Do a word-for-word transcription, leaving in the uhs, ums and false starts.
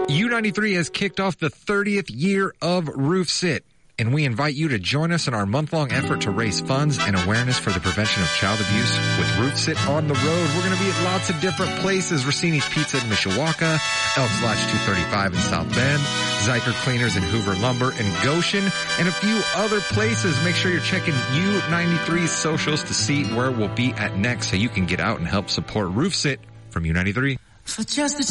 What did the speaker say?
U ninety-three has kicked off the thirtieth year of Roof Sit, and we invite you to join us in our month-long effort to raise funds and awareness for the prevention of child abuse with Roof Sit on the road. We're going to be at lots of different places. Rossini's Pizza in Mishawaka, Elks Lodge two thirty-five in South Bend, Zyker Cleaners in Hoover Lumber in Goshen, and a few other places. Make sure you're checking U ninety-three's socials to see where we'll be at next so you can get out and help support Roof Sit from U ninety-three. For just the